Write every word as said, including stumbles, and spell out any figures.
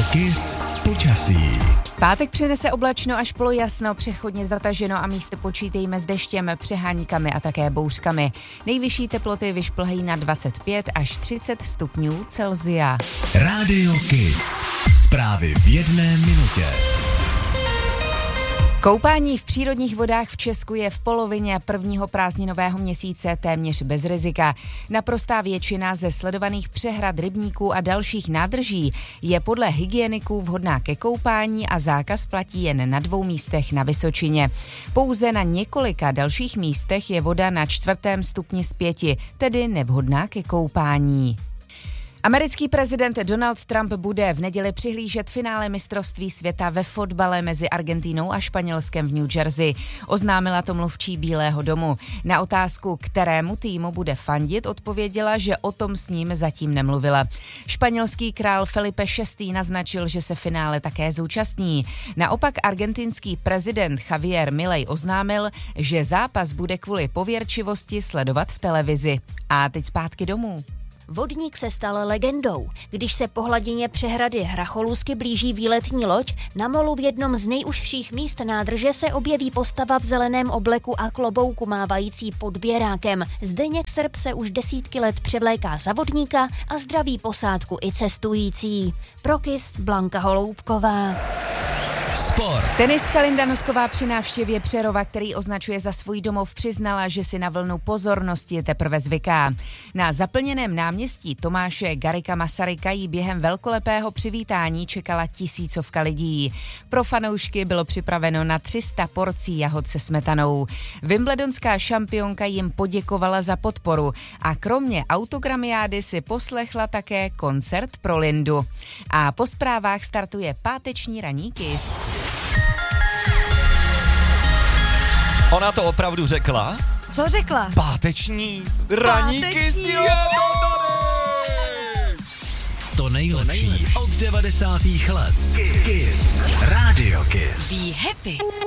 Kiss počasí. Pátek přinese oblačno až polojasno, přechodně zataženo a místo počítejme s deštěm, přeháníkami a také bouřkami. Nejvyšší teploty vyšplhají na dvacet pět až třicet stupňů Celsia. Rádio Kiss. Zprávy v jedné minutě. Koupání v přírodních vodách v Česku je v polovině prvního prázdninového měsíce téměř bez rizika. Naprostá většina ze sledovaných přehrad, rybníků a dalších nádrží je podle hygieniků vhodná ke koupání a zákaz platí jen na dvou místech na Vysočině. Pouze na několika dalších místech je voda na čtvrtém stupni z pěti, tedy nevhodná ke koupání. Americký prezident Donald Trump bude v neděli přihlížet finále mistrovství světa ve fotbale mezi Argentínou a Španělskem v New Jersey. Oznámila to mluvčí Bílého domu. Na otázku, kterému týmu bude fandit, odpověděla, že o tom s ním zatím nemluvila. Španělský král Felipe šestý naznačil, že se finále také zúčastní. Naopak argentinský prezident Javier Milei oznámil, že zápas bude kvůli pověrčivosti sledovat v televizi. A teď zpátky domů. Vodník se stal legendou. Když se po hladině přehrady Hracholůzky blíží výletní loď, na molu v jednom z nejužších míst nádrže se objeví postava v zeleném obleku a klobouku mávající podběrákem. Zdeněk Srb se už desítky let převléká za vodníka a zdraví posádku i cestující. Pro Kiss Blanka Holoubková. Sport. Tenistka Linda Nosková při návštěvě Přerova, který označuje za svůj domov, přiznala, že si na vlnu pozornosti teprve zvyká. Na zaplněném náměstí Tomáše Garrigua Masaryka jí během velkolepého přivítání čekala tisícovka lidí. Pro fanoušky bylo připraveno na tři sta porcí jahod se smetanou. Wimbledonská šampionka jim poděkovala za podporu a kromě autogramiády si poslechla také koncert pro Lindu. A po zprávách startuje páteční ranní Kiss. Ona to opravdu řekla? Co řekla? Páteční ranní Kiss, jo! To nejlepší od devadesátých let. Kiss. Rádio Kiss. Be happy.